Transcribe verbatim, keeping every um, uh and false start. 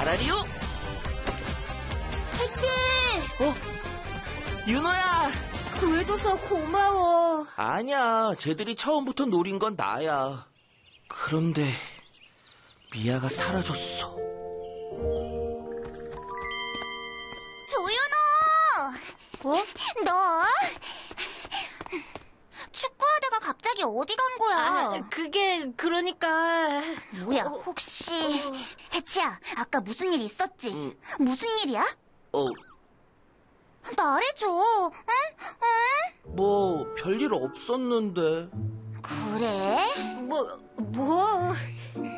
나라리요? 해치! 어? 윤호야! 구해줘서 고마워. 아니야, 쟤들이 처음부터 노린 건 나야. 그런데 미아가 사라졌어. 조윤호! 어? 너 축구하다가 갑자기 어디 간 거야? 아, 그게 그러니까... 뭐야, 어, 혹시... 어. 해치야, 아까 무슨 일 있었지? 응. 무슨 일이야? 어, 말해줘. 응? 응? 뭐 별일 없었는데. 그래? 뭐, 뭐...